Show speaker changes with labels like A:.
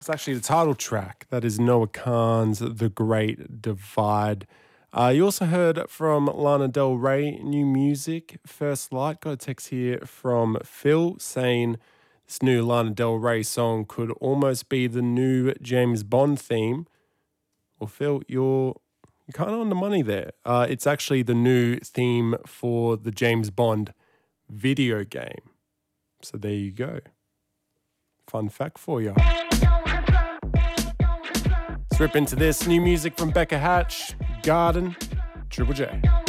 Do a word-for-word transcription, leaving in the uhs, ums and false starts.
A: It's actually the title track. That is Noah Kahan's The Great Divide. Uh, you also heard from Lana Del Rey, new music, First Light. Got a text here from Phil saying this new Lana Del Rey song could almost be the new James Bond theme. Well, Phil, you're, you're kind of on the money there. Uh, it's actually the new theme for the James Bond video game. So there you go. Fun fact for you. Let's rip into this new music from Becca Hatch, Garden, Triple J.